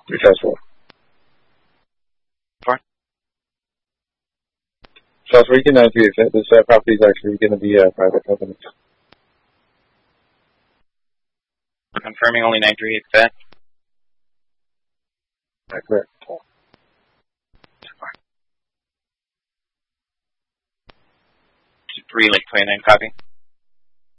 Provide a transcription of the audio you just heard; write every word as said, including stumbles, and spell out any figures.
Three times four. Four. South Rican nine three exempt. This uh, property is actually going to be a private company. Confirming only nine three exempt. Right, correct. Three Lake twenty-nine copy.